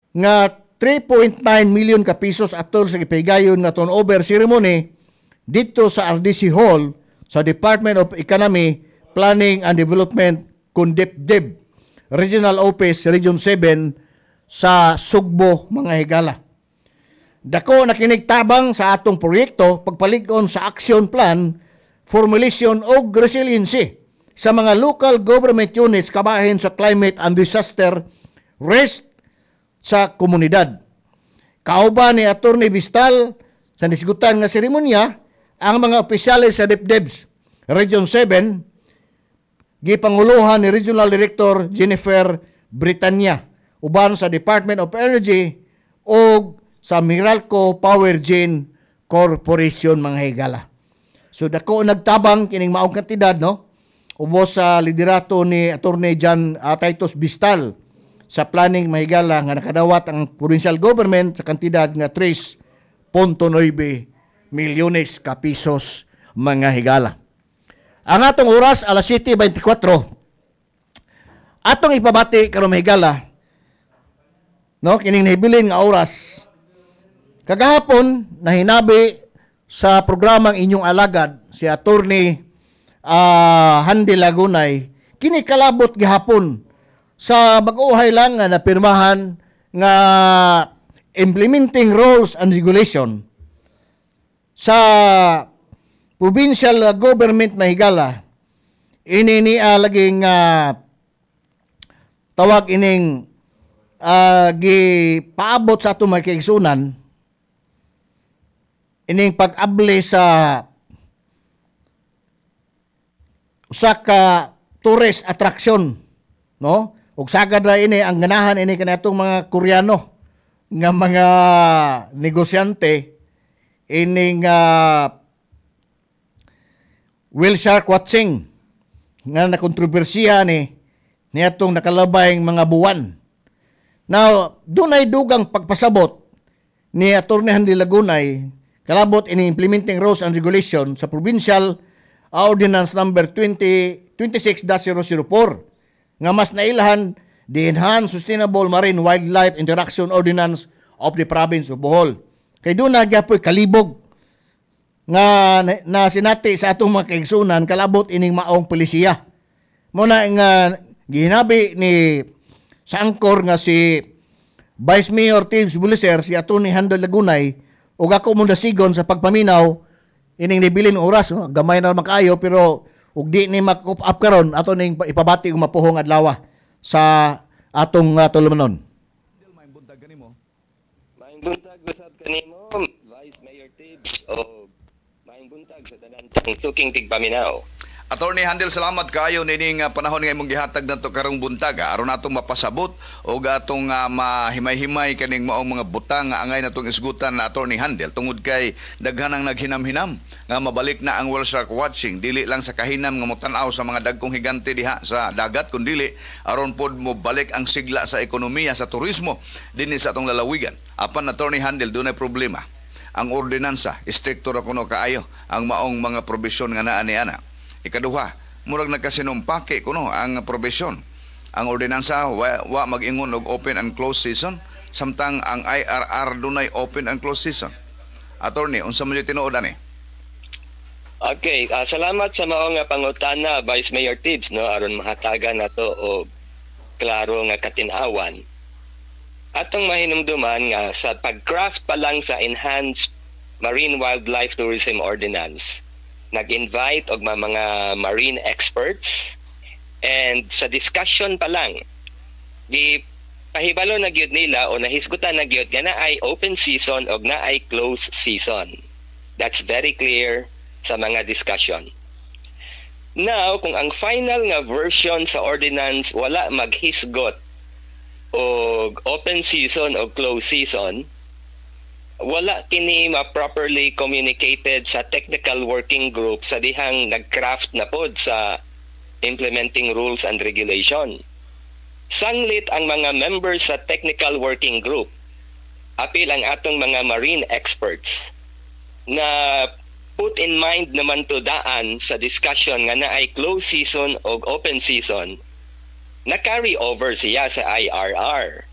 nga 3.9 million ka pesos atol sa gipahigayon nga turnover ceremony dito sa RDC Hall sa Department of Economy, Planning and Development kun DepDev Regional Office Region 7 sa Sugbo, mga higala. Dako na kinigtabang sa atong proyekto pagpalig-on sa action plan, formulation og resiliency sa mga local government units kabahin sa climate and disaster risk sa komunidad. Kauban ni Attorney Vistal sa nisgutan nga seremonya ang mga opisyales sa DepDevs Region 7 gipanguluhan ni Regional Director Jennifer Britania uban sa Department of Energy o sa Meralco Power Gen Corporation, mga higala. So dako nagtabang kining maong kantidad, no? Ubos sa liderato ni Attorney John Titus Vistal sa planning, mahigala nga nakadawat ang provincial government sa kantidad nga 3.9 milyones ka pesos, mga higala. Ang atong oras alas 7:24. Atong ipabati karon, mahigala, no, kining nahibilin nga oras. Kagahapon nahinabi sa programang inyong alagad si Attorney Handy Lagunay, kini kalabot gihapon sa bag-uhay lang nga napirmahan nga implementing rules and regulation sa provincial government, mahigala. Ini niya laging tawag ining gipaabot sa atong mga kaigsunan ining pag-abli sa usa ka tourist attraction, no? Ug sagad ra ini ang ganahan ini kanatong mga Koreano nga mga negosyante ining whale shark watching nga nakontrobersiya ni atong nakalabayng mga buwan. Now, dunay dugang pagpasabot ni Attorney Handy Lagunay kalabot ini implementing rules and regulation sa provincial ordinance number 26-004 nga mas nailahan the Enhanced Sustainable Marine Wildlife Interaction Ordinance of the Province of Bohol. Kay doon na gyapoy kalibog nga na sinati sa atong mga kaigsunan kalabot ining maong polisiya. Muna nga gihinabi ni sa angkor nga si Vice Mayor Tibbs Buliser, si Atty. Handy Lagunay, ug ako mo dasigon sa pagpaminaw ining nibilin oras, no? Gamay na makayo pero ug di ni mak-up karon ato ning ipabati og mapuhong adlaw sa atong tulumanon. Maayong buntag kanimo. Maayong buntag usab kanimo, Vice Mayor Tibbs, o maayong buntag sa tanan tuking tigpaminaw. Attorney Handel, salamat kayo nining panahon nga imong gihatag nato karong buntag aron natong mapasabot o atong mahimay-himay kaning maong mga butang nga angay natong isgutan na Attorney Handel tungod kay daghanang naghinam-hinam nga mabalik na ang whale shark watching dili lang sa kahinam nga motan-aw sa mga dagkong higante diha sa dagat kun dili aron pod mo balik ang sigla sa ekonomiya sa turismo dinhi sa atong lalawigan. Apan Attorney Handel, dunay problema. Ang ordinansa istrikto ra kuno kaayo ang maong mga probisyon nga naa niana. Ikaduha, murag nagkasinumpake kuno ang probisyon. Ang ordinansa wa mag-ingon og open and close season samtang ang IRR dunay open and close season. Attorney, unsa man tinuod ani? Okay, salamat sa mao nga pangutana, Vice Mayor Tibbs, no, aron mahatagan nato og klaro nga katin-awan. Atong mahinumduman nga sa pag-craft pa lang sa Enhanced Marine Wildlife Tourism Ordinance, nag-invite og mga marine experts, and sa discussion pa lang di pahibalo na gyud nila o nahisgutan na gyud nga naay open season og naay close season. That's very clear sa mga discussion. Now, kung ang final nga version sa ordinance wala maghisgot og open season o close season, wala kini ma-properly communicated sa technical working group sa dihang nag-craft na pod sa implementing rules and regulation. Sanglit ang mga members sa technical working group, apil ang atong mga marine experts, na put in mind naman to daan sa discussion nga naay close season o open season, na carry over siya sa IRR.